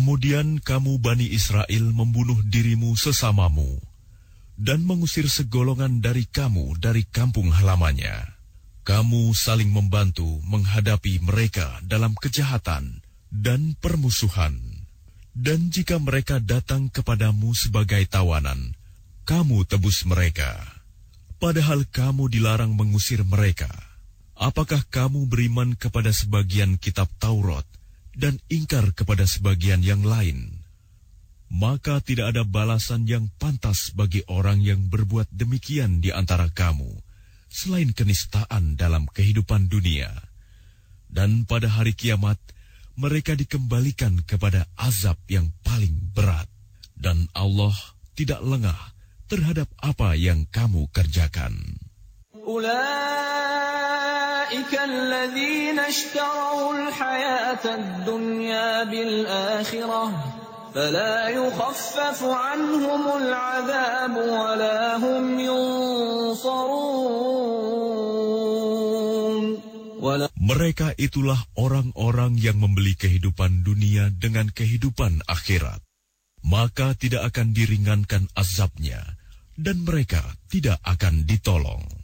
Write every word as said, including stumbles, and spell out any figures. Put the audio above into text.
Kemudian kamu Bani Israel membunuh dirimu sesamamu dan mengusir segolongan dari kamu dari kampung halamannya. Kamu saling membantu menghadapi mereka dalam kejahatan dan permusuhan. Dan jika mereka datang kepadamu sebagai tawanan, kamu tebus mereka. Padahal kamu dilarang mengusir mereka. Apakah kamu beriman kepada sebagian kitab Taurat dan ingkar kepada sebagian yang lain? Maka tidak ada balasan yang pantas bagi orang yang berbuat demikian di antara kamu, selain kenistaan dalam kehidupan dunia. Dan pada hari kiamat, mereka dikembalikan kepada azab yang paling berat. Dan Allah tidak lengah terhadap apa yang kamu kerjakan. Ulaika alladzina ishtarau al-hayata ad-dunya bil-akhirah fala yukhaffafu anhumul 'adhab wa la hum yunsarun. Mereka itulah orang-orang yang membeli kehidupan dunia dengan kehidupan akhirat. Maka tidak akan diringankan azabnya, dan mereka tidak akan ditolong.